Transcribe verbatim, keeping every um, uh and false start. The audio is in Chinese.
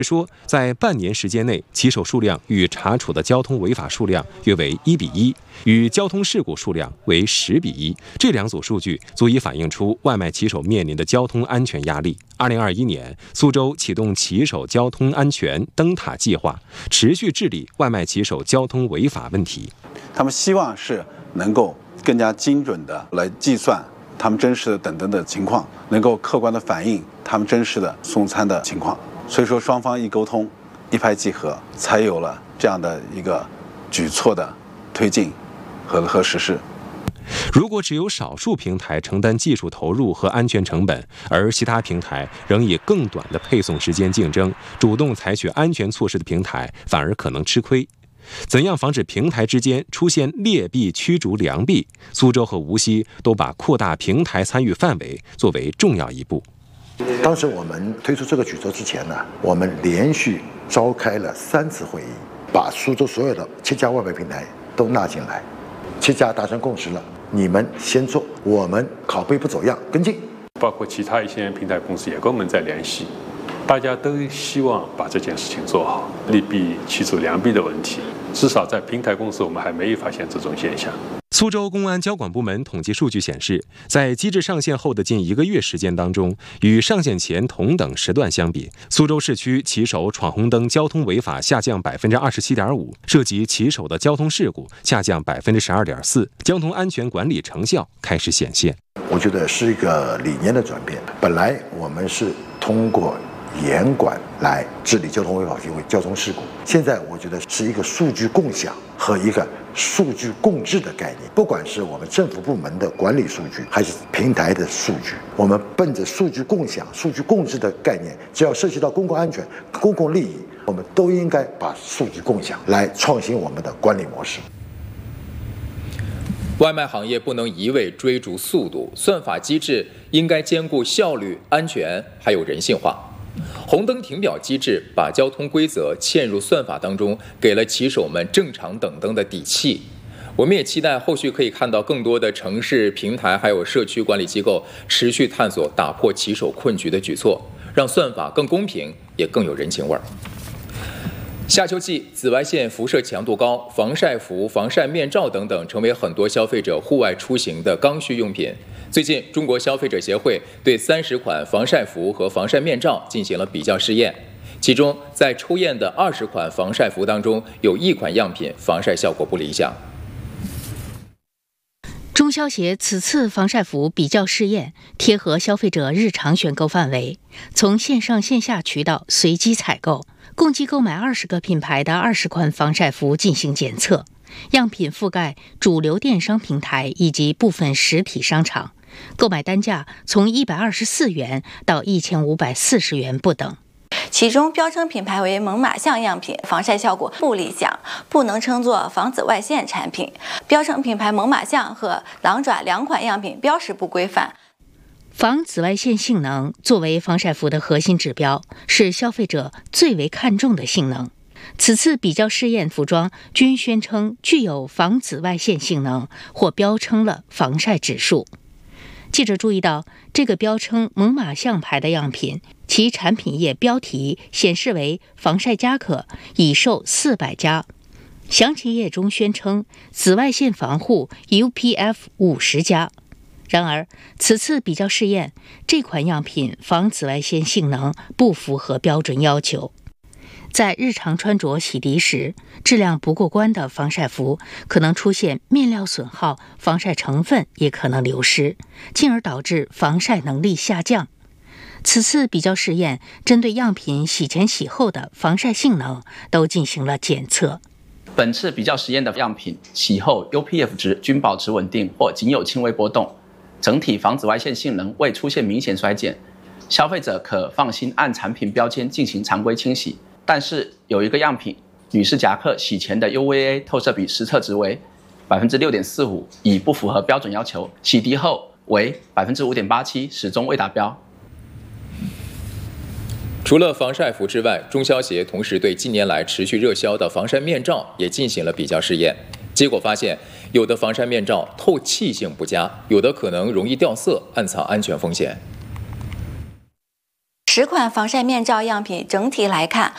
说，在半年时间内，骑手数量与查处的交通违法数量约为一比一，与交通事故数量为十比一。这两组数据足以反映出外卖骑手面临的交通安全压力。二零二一年，苏州启动骑手交通安全灯塔计划，持续治理外卖骑手交通违法问题。 他们希望是能够更加精准的来计算他们真实的等等的情况，能够客观的反映他们真实的送餐的情况。所以说，双方一沟通，一拍即合，才有了这样的一个举措的推进和和实施。 如果只有少数平台承担技术投入和安全成本，而其他平台仍以更短的配送时间竞争，主动采取安全措施的平台反而可能吃亏。怎样防止平台之间出现劣币驱逐良币？苏州和无锡都把扩大平台参与范围作为重要一步。 当时我们推出这个举措之前呢，我们连续召开了三次会议，把苏州所有的七家外卖平台都纳进来，七家达成共识了，你们先做，我们拷贝不走样跟进。 包括其他一些平台公司也跟我们在联系，大家都希望把这件事情做好，利弊驱逐良币的问题，至少在平台公司我们还没有发现这种现象。 苏州公安交管部门统计数据显示，在机制上线后的近一个月时间当中，与上线前同等时段相比，苏州市区骑手闯红灯交通违法下降百分之二十七点五，涉及骑手的交通事故下降百分之十二点四，交通安全管理成效开始显现。 我觉得是一个理念的转变，本来我们是通过严管来治理交通违法行为、交通事故。现在我觉得是一个数据共享和一个数据共治的概念。不管是我们政府部门的管理数据，还是平台的数据，我们奔着数据共享、数据共治的概念，只要涉及到公共安全、公共利益，我们都应该把数据共享来创新我们的管理模式。 外卖行业不能一味追逐速度，算法机制应该兼顾效率、安全还有人性化。红灯停表机制把交通规则嵌入算法当中，给了骑手们正常等灯的底气。我们也期待后续可以看到更多的城市、平台还有社区管理机构持续探索打破骑手困局的举措，让算法更公平，也更有人情味儿。夏秋季，紫外线辐射强度高，防晒服、防晒面罩等等成为很多消费者户外出行的刚需用品。最近，中国消费者协会对三十款防晒服和防晒面罩进行了比较试验，其中在抽验的二十款防晒服当中，有一款样品防晒效果不理想。 中消协此次防晒服比较试验贴合消费者日常选购范围，从线上线下渠道随机采购，共计购买二十个品牌的二十款防晒服进行检测，样品覆盖主流电商平台以及部分实体商场，购买单价从一百二十四元到一千五百四十元不等。 其中标称品牌为猛犸象样品，防晒效果不理想，不能称作防紫外线产品。标称品牌猛犸象和狼爪两款样品标识不规范。 防紫外线性能作为防晒服的核心指标，是消费者最为看重的性能。此次比较试验服装均宣称具有防紫外线性能，或标称了防晒指数。记者注意到，这个标称猛犸象牌的样品，其产品页标题显示为防晒夹克，已售四百家。详情页中宣称紫外线防护 U P F 五十家。然而，此次比较试验，这款样品防紫外线性能不符合标准要求。在日常穿着洗涤时，质量不过关的防晒服可能出现面料损耗，防晒成分也可能流失，进而导致防晒能力下降。此次比较试验针对样品洗前洗后的防晒性能都进行了检测。 本次比较实验的样品洗后 U P F 值均保持稳定或仅有轻微波动，整体防紫外线性能未出现明显衰减，消费者可放心按产品标签进行常规清洗。但是有一个样品，女士夹克洗前的 U V A 透射比实测值为 百分之六点四五， 已不符合标准要求，洗涤后为 百分之五点八七， 始终未达标。 除了防晒服之外，中消协同时对近年来持续热销的防晒面罩也进行了比较试验，结果发现，有的防晒面罩透气性不佳，有的可能容易掉色，暗藏安全风险。 十款防晒面罩样品整体来看，